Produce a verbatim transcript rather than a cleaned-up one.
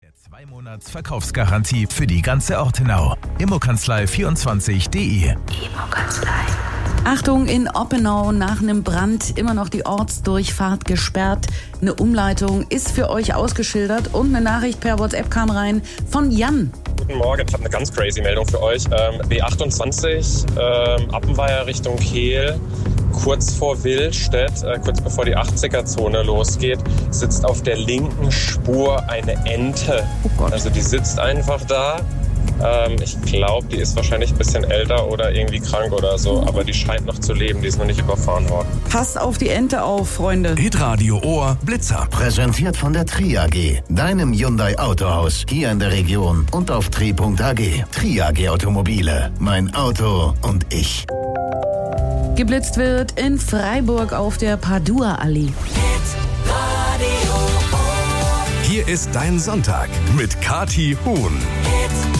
der zwei Monats Verkaufsgarantie für die ganze Ortenau. Immokanzlei vierundzwanzig punkt de. Immokanzlei. Achtung, in Oppenau nach einem Brand immer noch die Ortsdurchfahrt gesperrt. Eine Umleitung ist für euch ausgeschildert und eine Nachricht per WhatsApp kam rein von Jan. Guten Morgen, ich habe eine ganz crazy Meldung für euch. Ähm, B achtundzwanzig, ähm, Appenweier Richtung Kehl, kurz vor Willstedt, äh, kurz bevor die achtziger-Zone losgeht, sitzt auf der linken Spur eine Ente. Oh Gott. Also die sitzt einfach da. Ähm, ich glaube, die ist wahrscheinlich ein bisschen älter oder irgendwie krank oder so, aber die scheint noch zu leben, die ist noch nicht überfahren worden. Passt auf die Ente auf, Freunde. Hitradio Ohr Blitzer. Präsentiert von der Tri A G, deinem Hyundai Autohaus, hier in der Region und auf tri punkt a g. Tri A G Automobile, mein Auto und ich. Geblitzt wird in Freiburg auf der Padua-Allee. Hier ist dein Sonntag mit Kathi Huhn.